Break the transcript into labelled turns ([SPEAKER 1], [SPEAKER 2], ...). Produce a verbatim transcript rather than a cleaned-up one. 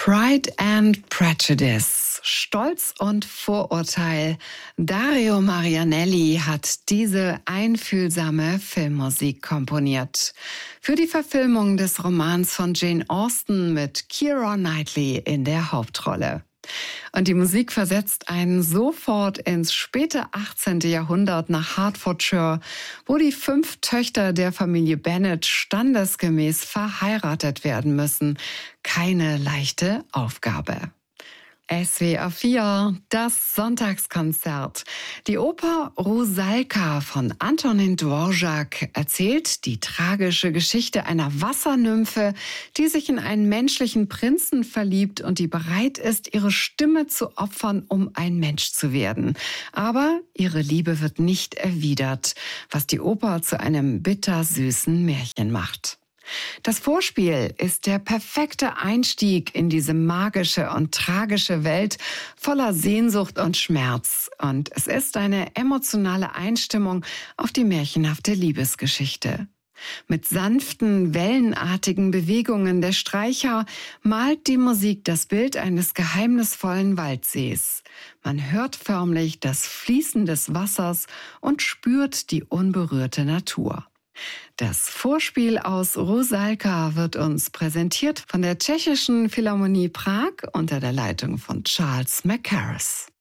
[SPEAKER 1] Pride and Prejudice, Stolz und Vorurteil. Dario Marianelli hat diese einfühlsame Filmmusik komponiert. Für die Verfilmung des Romans von Jane Austen mit Keira Knightley in der Hauptrolle. Und die Musik versetzt einen sofort ins späte achtzehnte. Jahrhundert nach Hertfordshire, wo die fünf Töchter der Familie Bennet standesgemäß verheiratet werden müssen. Keine leichte Aufgabe. S W R vier, das Sonntagskonzert. Die Oper Rusalka von Antonin Dvorak erzählt die tragische Geschichte einer Wassernymphe, die sich in einen menschlichen Prinzen verliebt und die bereit ist, ihre Stimme zu opfern, um ein Mensch zu werden. Aber ihre Liebe wird nicht erwidert, was die Oper zu einem bittersüßen Märchen macht. Das Vorspiel ist der perfekte Einstieg in diese magische und tragische Welt voller Sehnsucht und Schmerz. Und es ist eine emotionale Einstimmung auf die märchenhafte Liebesgeschichte. Mit sanften, wellenartigen Bewegungen der Streicher malt die Musik das Bild eines geheimnisvollen Waldsees. Man hört förmlich das Fließen des Wassers und spürt die unberührte Natur. Das Vorspiel aus Rusalka wird uns präsentiert von der Tschechischen Philharmonie Prag unter der Leitung von Charles Mackerras.